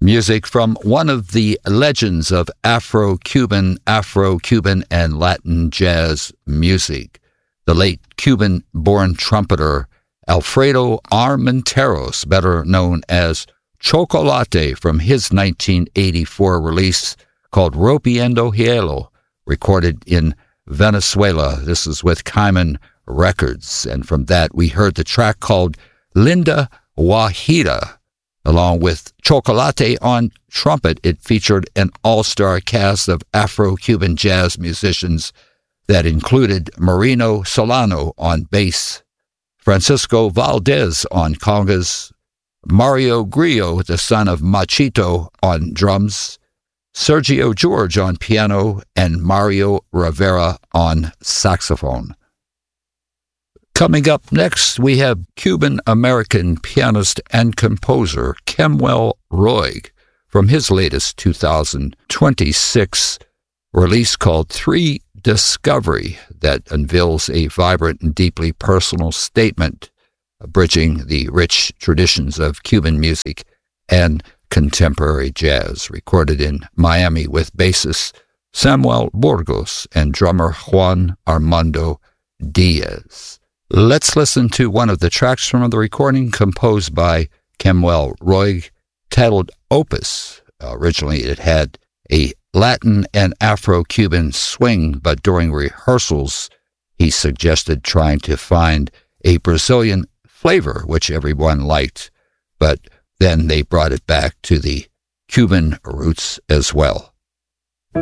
Music from one of the legends of Afro-Cuban, and Latin jazz music, the late Cuban-born trumpeter Alfredo Armenteros, better known as Chocolate, from his 1984 release called Rompiendo Hielo, recorded in Venezuela. This is with Cayman Records, and from that we heard the track called Linda Guajira. Along with Chocolate on trumpet, it featured an all-star cast of Afro-Cuban jazz musicians that included Marino Solano on bass, Francisco Valdez on congas, Mario Grillo, the son of Machito, on drums, Sergio George on piano, and Mario Rivera on saxophone. Coming up next, we have Cuban-American pianist and composer Kemuel Roig from his latest 2026 release called 3 Discovery that unveils a vibrant and deeply personal statement, bridging the rich traditions of Cuban music and contemporary jazz, recorded in Miami with bassist Samuel Burgos and drummer Juan Armando Diaz. Let's listen to one of the tracks from the recording composed by Kemuel Roig, titled Opus. Originally, it had a Latin and Afro-Cuban swing, but during rehearsals, he suggested trying to find a Brazilian flavor, which everyone liked, but then they brought it back to the Cuban roots as well.